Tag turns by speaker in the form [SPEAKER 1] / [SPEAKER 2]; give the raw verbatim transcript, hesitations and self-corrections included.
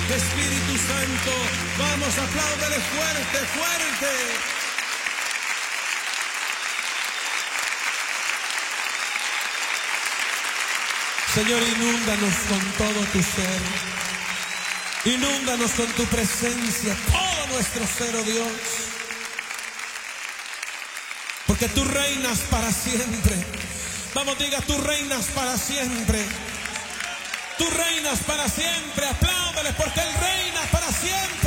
[SPEAKER 1] Espíritu Santo. Vamos, apláudele fuerte, fuerte. Señor, inúndanos con todo tu ser. Inúndanos con tu presencia, todo nuestro ser, oh Dios. Porque tú reinas para siempre. Vamos, diga, tú reinas para siempre. Tú reinas para siempre. Apláudale porque Él reina para siempre.